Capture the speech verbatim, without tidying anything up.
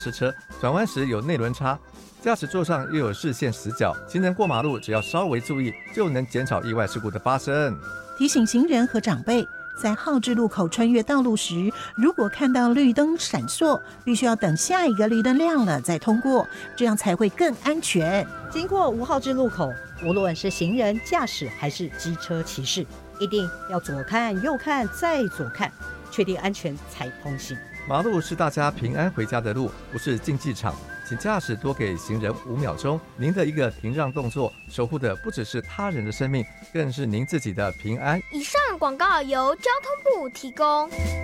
是车，转弯时有内轮差，驾驶座上又有视线死角，行人过马路只要稍微注意，就能减少意外事故的发生。 提醒行人和长辈，在号志路口穿越道路时，如果看到绿灯闪烁，必须要等下一个绿灯亮了再通过，这样才会更安全。 经过无号志路口，无论是行人、驾驶还是机车骑士，一定要左看右看再左看，确定安全才通行。 马路是大家平安回家的路，不是竞技场。请驾驶多给行人五秒钟，您的一个停让动作，守护的不只是他人的生命，更是您自己的平安。 以上广告由交通部提供。